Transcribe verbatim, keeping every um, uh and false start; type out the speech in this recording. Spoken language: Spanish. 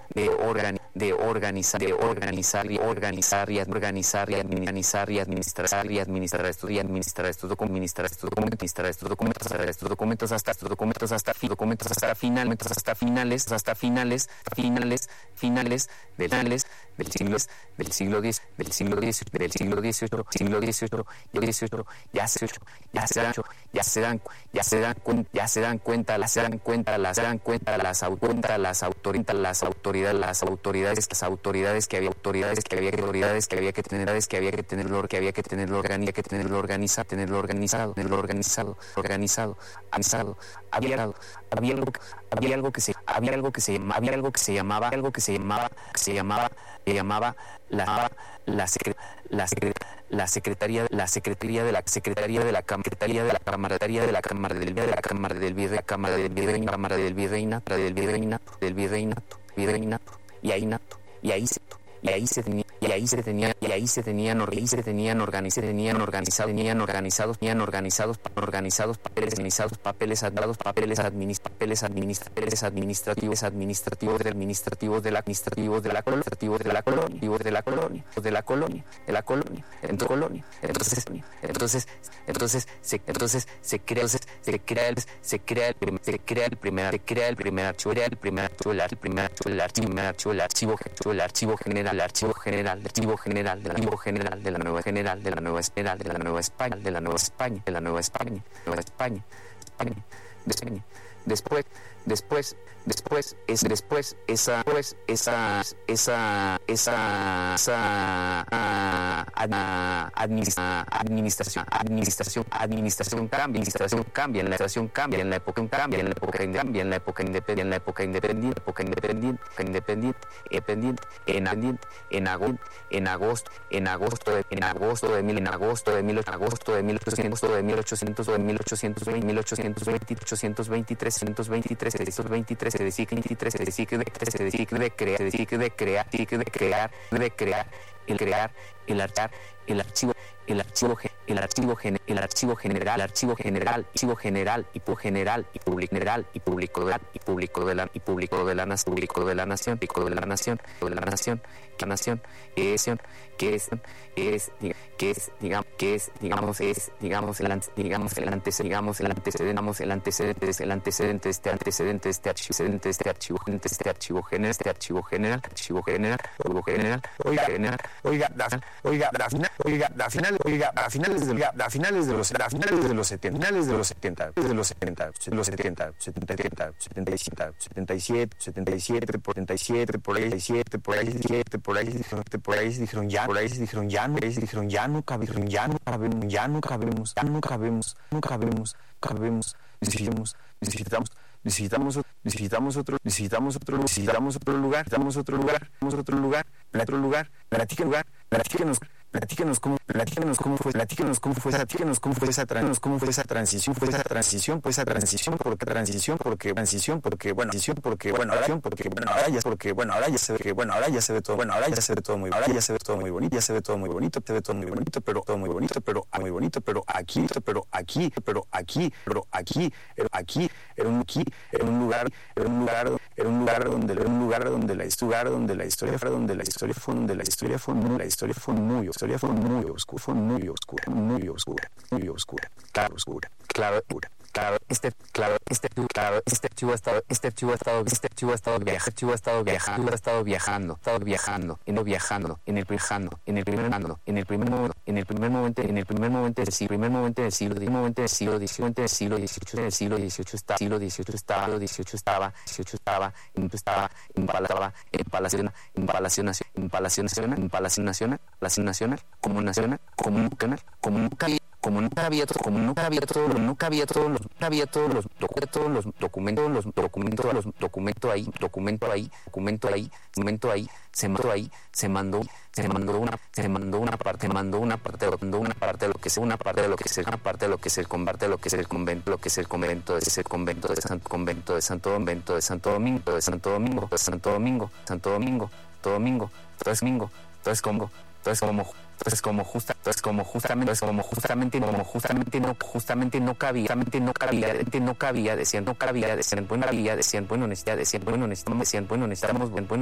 de organi, de organizar, de organizar y organizar y organizar y administrar y administrar y administrar esto y administrar estos documentos, administrar estos documentos, administrar estos documentos, estos documentos hasta estos documentos hasta documentos hasta finales, hasta finales, hasta finales, finales, finales, finales del siglo del siglo X, del siglo X, del siglo dieciocho, siglo dieciocho, dieciocho, ya se ya se dan, ya se dan, ya se dan cuenta, ya se dan cuenta, las se dan cuenta, las se dan cuenta, las autoridades, las autoridades, las autoridades, las autoridades, las autoridades que había autoridades que había autoridades que había que tener, que había que tenerlo, que había que tenerlo organizado, que tenerlo organizado, tenerlo organizado, tenerlo organizado, organizado, organizado, había algo, había algo, había algo que se, había algo que se, había algo que se llamaba, algo que se llamaba, se llamaba, se llamaba la la secre, la secre, la secretaría la secretaría de la secretaría de la secretaría de la camarataría de la cámara del de la cámara del virrey cámara del virrey cámara del virreinato del virreinato del virreinato virreinato y ahí nato y ahí se y ahí se tenía y ahí se tenía y ahí se tenían ahí se tenían organizados tenían organizados tenían organizados tenían organizados organizados papeles organizados papeles administrados papeles administrativos papeles administrativos administrativos administrativos del administrativo de la administrativo de la administrativo de la colonia de la colonia de la colonia de la colonia entonces colonia entonces entonces entonces se entonces se crea se crea el se crea el se crea el primer se crea el primer archivo el primer archivo el primer archivo el archivo el archivo el archivo el archivo general el archivo general el archivo general del archivo general de la nueva general de la nueva general de la nueva España de la nueva España de la nueva España nueva España España de España después después después es después esa pues esa esa esa esa administración administración administración administración cambia administración cambia en la administración cambia en la época cambia en la época cambia en la época independiente en la época independiente época independiente independiente independiente en agosto en agosto en agosto en agosto de mil en agosto de mil agosto de mil ochocientos de mil ochocientos de mil ochocientos veinte mil ochocientos veinte ochocientos veintitrés ochocientos veintitrés ochocientos veintitrés se decide veintitrés se decide se decide de crear se decide de crear se decide de crear de crear el crear el archivo el archivo el archivo el archivo el archivo general el archivo general archivo general y pu general y público general y público de y público de la y público de la nación público de la nación público de la nación de la nación que nación que es que es que es que es digamos que es digamos es digamos el digamos el antecedente digamos el antecedente digamos el antecedente el antecedente este antecedente este archivo este archivo este archivo general este archivo general archivo general archivo general oiga general oiga oiga la final oiga la final oiga a finales de a finales de los a finales de los setenta finales de los setenta de los setenta de los setenta setenta setenta y siete setenta y siete setenta y siete setenta y siete por ahí siete por ahí siete por ahí por ahí dijeron ya por ahí dijeron ya no dijeron ya no cabemos ya no cabemos ya no cabemos ya no cabemos no cabemos cabemos necesitamos necesitamos necesitamos necesitamos otro necesitamos otro necesitamos otro lugar necesitamos otro lugar necesitamos otro lugar otro lugar platíquenos lugar platíquenos platíquenos cómo platíquenos cómo fue platíquenos cómo fue platíquenos cómo fue esa transición cómo fue esa transición fue esa transición pues esa transición porque transición porque transición porque bueno transición porque bueno ahora porque bueno ahora ya porque bueno ahora ya se ve que bueno ahora ya se ve todo bueno ahora ya se ve todo muy ahora ya se ve todo muy bonito ya se ve todo muy bonito se ve todo muy bonito pero todo muy bonito pero muy bonito pero aquí pero aquí pero aquí pero aquí pero aquí era un aquí era un lugar era un lugar era un lugar donde era un lugar donde la historia donde la historia fue donde la historia fue donde la historia fue muy la historia fue muy la historia fue muy oscura fue muy oscura muy oscura muy oscura claro oscura claro oscura claro este claro este claro este archivo ha estado este archivo ha estado este archivo ha estado viajando archivo ha estado viajando ha estado viajando estado viajando en el viajando en el viajando en el primer momento en el primer momento en el primer momento en el primer momento del siglo primer momento del siglo del momento del siglo dieciocho del siglo dieciocho del siglo dieciocho está siglo dieciocho estaba siglo dieciocho estaba dieciocho estaba estaba en Palacio en Palacio en Palacio Nacional en Palacio Nacional en Palacio Nacional Palacio Nacional como nacional como un canal como nunca como nunca había todo, como nunca había todo, nunca había todos los, nunca había todos los documentos, los documentos, los documentos, los documentos ahí, documento ahí, documento ahí, documento ahí, se mandó ahí, se mandó, se mandó una, se mandó una parte, mandó una parte, mandó una parte de lo que es una parte de lo que es una parte de lo que es el combate, lo que es el convento, lo que es el convento, es el convento de Santo Convento de Santo Convento de Santo Domingo, de Santo Domingo, de Santo Domingo, Santo Domingo, todo domingo, todo es domingo, todo es Congo, todo es como entonces como justa entonces como justamente entonces como justamente como justamente no justamente no cabía justamente no cabía no cabía decían no cabía decían bueno cabía decían bueno necesidad decían bueno necesitamos decían bueno necesitamos bueno